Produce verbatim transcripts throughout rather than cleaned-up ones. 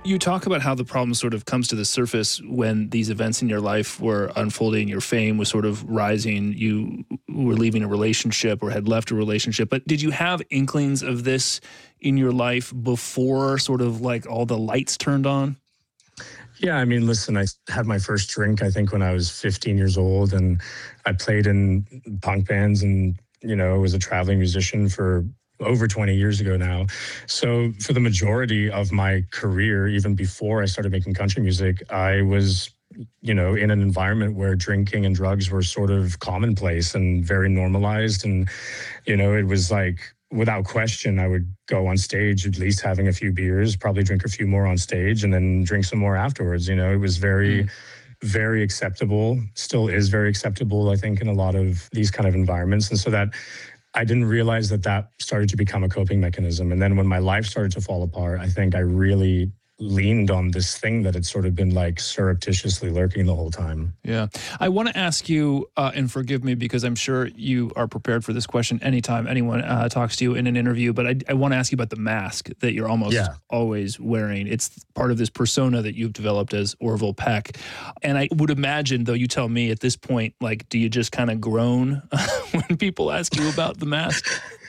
You talk about how the problem sort of comes to the surface when these events in your life were unfolding, your fame was sort of rising, you were leaving a relationship or had left a relationship. But did you have inklings of this in your life before sort of like all the lights turned on? Yeah, I mean, listen, I had my first drink, I think, when I was fifteen years old, and I played in punk bands and, you know, was a traveling musician for over twenty years ago now. So for the majority of my career, even before I started making country music, I was, you know, in an environment where drinking and drugs were sort of commonplace and very normalized. And, you know, it was like, without question, I would go on stage at least having a few beers, probably drink a few more on stage, and then drink some more afterwards. You know, it was very, mm. very acceptable, still is very acceptable, I think, in a lot of these kind of environments. And so that I didn't realize that that started to become a coping mechanism. And then when my life started to fall apart, I think I really leaned on this thing that had sort of been like surreptitiously lurking the whole time. Yeah. I want to ask you, uh, and forgive me because I'm sure you are prepared for this question anytime anyone uh, talks to you in an interview, but I, I want to ask you about the mask that you're almost yeah. always wearing. It's part of this persona that you've developed as Orville Peck. And I would imagine, though, you tell me at this point, like, do you just kind of groan when people ask you about the mask?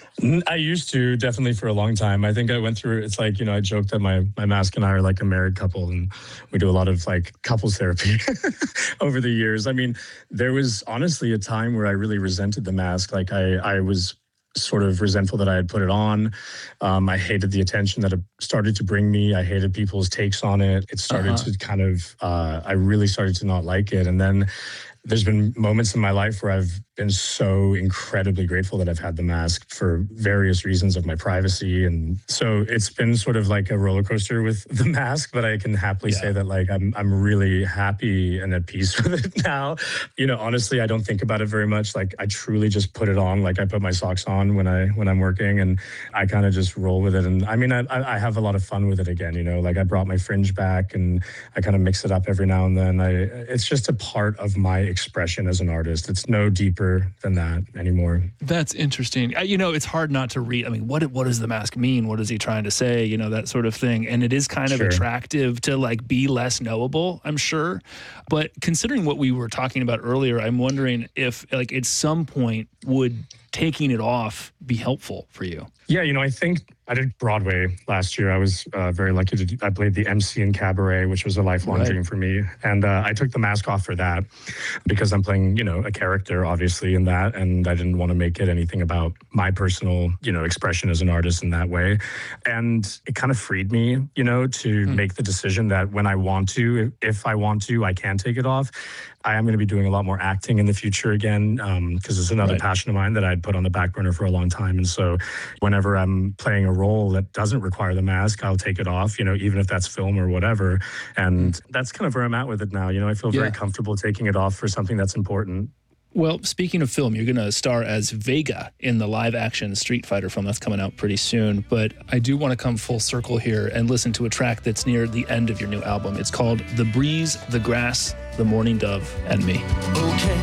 I used to, definitely, for a long time. I think I went through, it's like, you know, I joked that my, my mask and I are like a married couple, and we do a lot of like couples therapy over the years. I mean, there was honestly a time where I really resented the mask. Like I, I was sort of resentful that I had put it on. Um, I hated the attention that it started to bring me. I hated people's takes on it. It started uh-huh. to kind of, uh, I really started to not like it. And then there's been moments in my life where I've been so incredibly grateful that I've had the mask for various reasons of my privacy. And so it's been sort of like a roller coaster with the mask, but I can happily yeah. say that like I'm I'm really happy and at peace with it now. You know, honestly, I don't think about it very much. Like I truly just put it on, like I put my socks on when I when I'm working, and I kind of just roll with it. And I mean, I I have a lot of fun with it again, you know, like I brought my fringe back and I kind of mix it up every now and then. I it's just a part of my expression as an artist. It's no deeper than that anymore. That's interesting. You know, it's hard not to read. I mean, what what does the mask mean? What is he trying to say? You know, that sort of thing. And it is kind of sure. attractive to like be less knowable, I'm sure. But considering what we were talking about earlier, I'm wondering if like at some point would taking it off be helpful for you? Yeah, you know, I think I did Broadway last year. I was uh, very lucky to do, I played the M C in Cabaret, which was a lifelong right. dream for me. And uh, I took the mask off for that because I'm playing, you know, a character, obviously, in that. And I didn't want to make it anything about my personal, you know, expression as an artist in that way. And it kind of freed me, you know, to mm. make the decision that when I want to, if I want to, I can take it off. I am going to be doing a lot more acting in the future again, because um, it's another right. passion of mine that I'd put on the back burner for a long time. And so whenever I'm playing a role that doesn't require the mask, I'll take it off, you know, even if that's film or whatever. And that's kind of where I'm at with it now. You know, I feel very yeah. comfortable taking it off for something that's important. Well, speaking of film, you're going to star as Vega in the live-action Street Fighter film that's coming out pretty soon. But I do want to come full circle here and listen to a track that's near the end of your new album. It's called The Breeze, the Grass, the Mourning Dove, and Me. Okay,